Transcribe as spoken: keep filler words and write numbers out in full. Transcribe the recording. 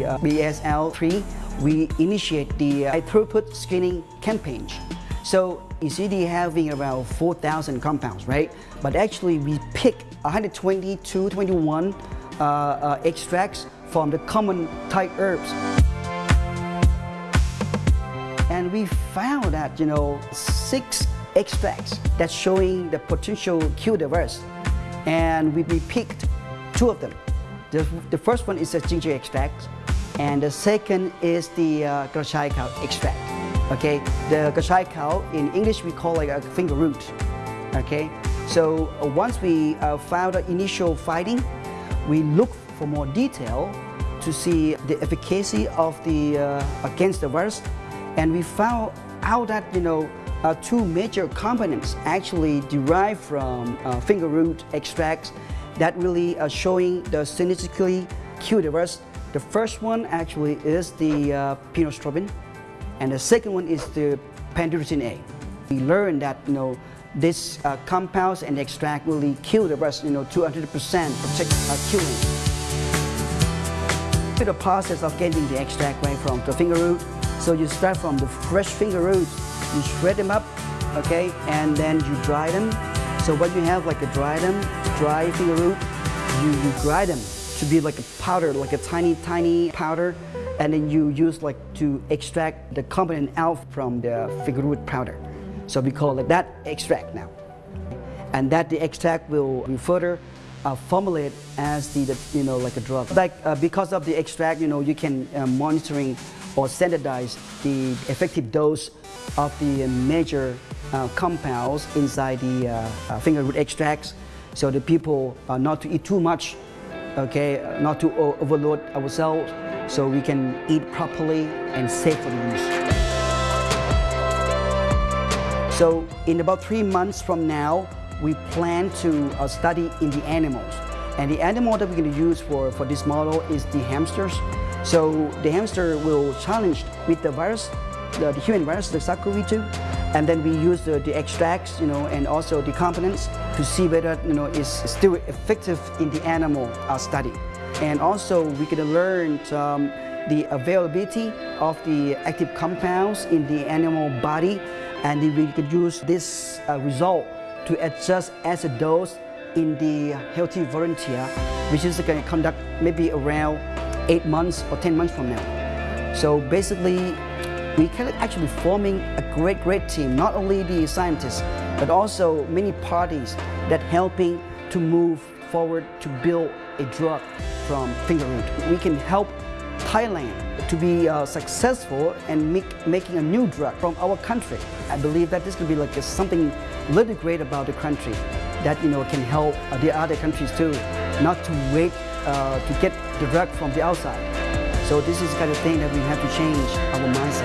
uh, B S L three, we initiate the uh, high throughput screening campaign. So E C D having around four thousand compounds, right? But actually we pick one hundred twenty to twenty-one uh, uh, extracts from the common Thai herbs. And we found that, you know, six extracts that's showing the potential cure-diverse. And we, we picked two of them. The, the first one is a ginger extract, and the second is the uh, Kachai cow extract. Okay, the Kachai cow in English we call like a finger root. Okay, so uh, once we uh, found the initial finding, we look for more detail to see the efficacy of the uh, against the virus, and we found out that, you know, uh, two major components actually derive from uh, finger root extracts that really are showing the synergistically cure the virus. The first one actually is the uh, pinostrobin, and the second one is the Pandirosin A. We learned that, you know, these uh, compounds and extract really kill the virus, you know, to one hundred percent protect uh, killing. The process of getting the extract right from the finger root. So you start from the fresh finger roots, you shred them up, okay, and then you dry them. So when you have like a dry them, dry finger root, you, you grind them to be like a powder, like a tiny, tiny powder, and then you use like to extract the component out from the finger root powder. So we call it that extract now. And that the extract will be further uh, formulate as the, the, you know, like a drug. Like uh, because of the extract, you know, you can uh, monitoring or standardize the effective dose of the major uh, compounds inside the uh, uh, finger root extracts, so the people uh, not to eat too much, okay, not to overload ourselves, so we can eat properly and safe for the use. So in about three months from now, we plan to uh, study in the animals, and the animal that we're going to use for, for this model is the hamsters. So the hamster will challenge with the virus, the, the human virus, the SARS CoV two, and then we use the, the extracts, you know, and also the components to see whether, you know, it's still effective in the animal uh, study. And also we can learn um, the availability of the active compounds in the animal body, and we could use this uh, result to adjust as a dose in the healthy volunteer, which is going to conduct maybe around eight months or ten months from now. So basically, we can actually forming a great, great team, not only the scientists, but also many parties that helping to move forward to build a drug from finger root. We can help Thailand to be uh, successful and make, making a new drug from our country. I believe that this could be like a, something really great about the country that, you know, can help uh, the other countries too, not to wait uh, to get the drug from the outside. So this is the kind of thing that we have to change our mindset.